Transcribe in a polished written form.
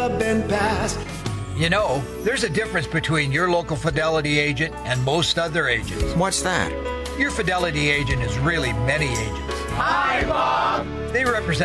never been passed. You know, there's a difference between your local Fidelity agent and most other agents. What's that? Your Fidelity agent is really many agents. Hi, Bob. They represent